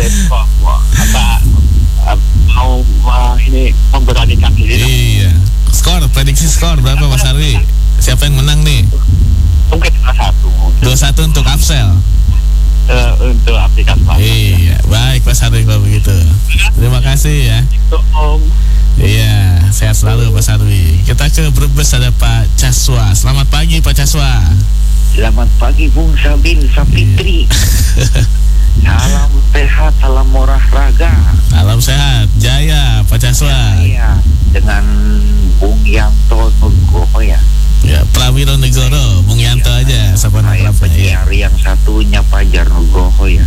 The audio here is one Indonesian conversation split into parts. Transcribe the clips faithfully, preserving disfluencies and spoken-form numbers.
Wah, wah, apa, apa mau wah, ini memberanikan diri. Iya. Skor, prediksi skor berapa Mas Arwi? Siapa yang menang nih? Mungkin dua satu. dua satu untuk Afsel. Uh, untuk aplikasi Selatan. Iya, baik Mas Arwi kalau begitu. Terima kasih ya. Itu Om. Iya, sehat selalu Mas Arwi. Kita ke Brebes, ada Pak Caswa. Selamat pagi Pak Caswa. Selamat pagi Bung Sabin Sapitri. Salam sehat, salam olahraga. Salam sehat, jaya Pak Caswa. Iya, dengan Bung Yanto Nugroho ya. Ya, Prawiro Negoro, Bung Yanto aja, siapa Saya namanya? penyiar yang satunya Fajar Nugroho ya.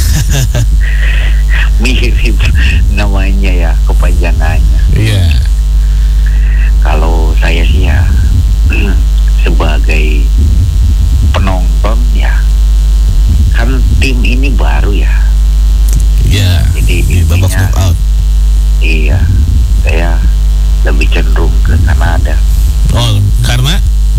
Mirip namanya ya, kepanjangannya. Iya. Kalau saya sih ya sebagai penonton ya, kan tim ini baru ya. Iya. Jadi Di babak intinya, knockout. iya, saya lebih cenderung ke Kanada. Oh, karena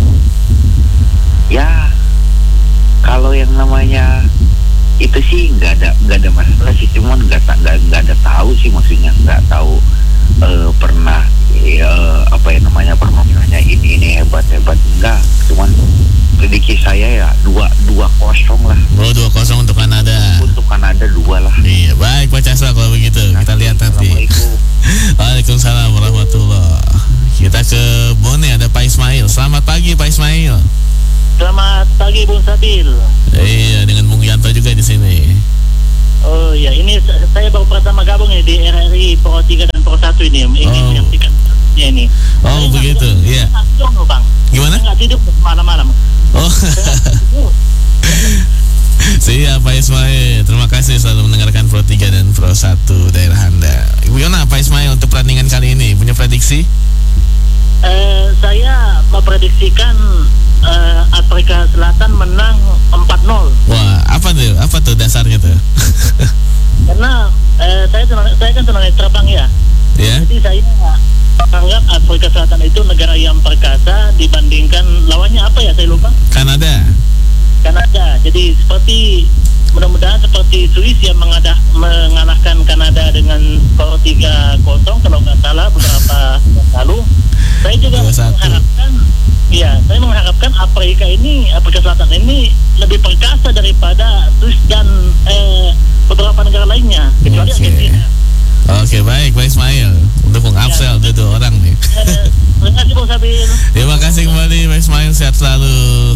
Ya, kalau yang namanya itu sih nggak ada nggak ada masalah sih, cuman nggak ta- nggak nggak ada tahu sih, maksudnya nggak tahu eh, pernah eh, apa ya namanya permainannya ini ini hebat hebat enggak, cuman prediksi saya ya dua dua kosong lah oh dua kosong untuk Kanada. untuk Kanada, dua lah. Iya, baik Pak Caswa kalau begitu. Kita lihat nanti. Assalamualaikum. Waalaikumsalam warahmatullahi. Kita ke Bone, ada Pak Ismail. Selamat pagi Pak Ismail. Selamat pagi Bung Sabil. Iya, dengan Bung Yanto juga di sini. Oh ya, ini sa- saya baru pertama gabung ya di R R I Pro tiga dan Pro satu ini. Ingin Oh. menyaksikan ya ini. Oh, Saya nggak begitu. tidur- Iya. nggak tidur loh, Bang. Gimana? Saya nggak tidur malam-malam. Oh. Siap Pak Ismail. Terima kasih selalu mendengarkan Pro tiga dan Pro satu daerah Anda. Gimana Pak Ismail untuk pertandingan kali ini? Punya prediksi? Eh, saya memprediksikan eh, Afrika Selatan menang empat nol. Wah, apa tuh? Apa tuh dasarnya tuh? Karena eh, saya tunang- saya kan tunanetra Bang ya. Ya? Jadi saya menganggap Afrika Selatan itu negara yang perkasa dibandingkan lawannya apa ya, saya lupa. Kanada. Kanada. Jadi seperti mudah-mudahan seperti Swiss yang mengadah, mengalahkan Kanada dengan skor tiga kosong kalau nggak salah beberapa tahun lalu. Saya juga dua satu. mengharapkan, ya saya mengharapkan Afrika ini, Afrika Selatan ini lebih perkasa daripada Swiss dan eh, beberapa negara lainnya, kecuali Oke. Argentina. Oke, baik Pak Ismail. Untuk Bung Afsel, itu dua orang nih. Eh, terima kasih Bung Sabil. Terima kasih kembali Pak Ismail, sehat selalu.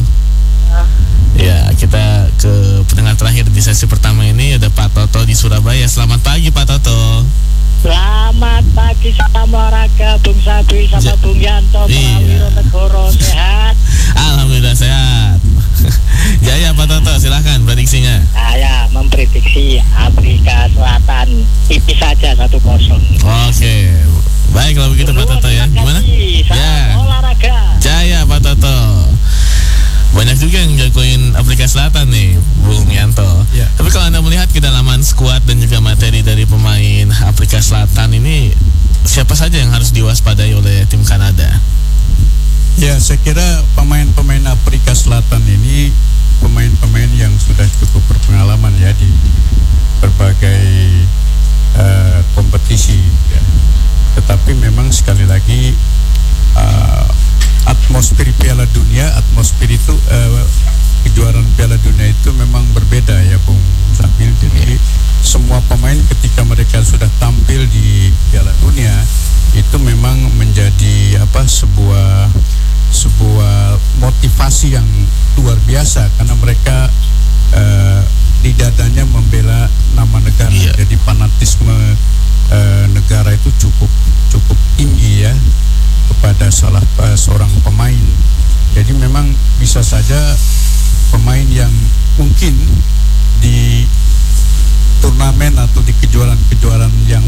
Ya, kita ke pendengar terakhir di sesi pertama ini, ada Pak Toto di Surabaya. Selamat pagi Pak Toto. Selamat pagi, salam olahraga Bung Sabi sama Ja- Bung Yanto, Iya. Prawiro Negoro, sehat. Alhamdulillah sehat. Jaya Pak Toto, silahkan prediksinya. Saya memprediksi Afrika Selatan tipis saja satu kosong. Oke, baik kalau begitu Pak Toto ya. Gimana? Salam Ya. olahraga. Jaya Pak Toto. Banyak juga yang jagoin Afrika Selatan nih, Bung Yanto. Ya. Tapi kalau Anda melihat kedalaman skuad dan juga materi dari pemain Afrika Selatan ini, siapa saja yang harus diwaspadai oleh tim Kanada? Ya, saya kira pemain-pemain Afrika Selatan ini pemain-pemain yang sudah cukup berpengalaman ya di berbagai uh, kompetisi ya. Tetapi memang sekali lagi uh, atmosfer Piala Dunia, atmosfer itu uh, kejuaraan Piala Dunia itu memang berbeda ya Bung Sabil. Jadi semua pemain ketika mereka sudah tampil di Piala Dunia itu memang menjadi apa sebuah sebuah motivasi yang luar biasa, karena mereka uh, di dadanya membela nama negara. Iya. Jadi fanatisme uh, negara itu cukup cukup tinggi ya kepada salah uh, seorang pemain. Jadi memang bisa saja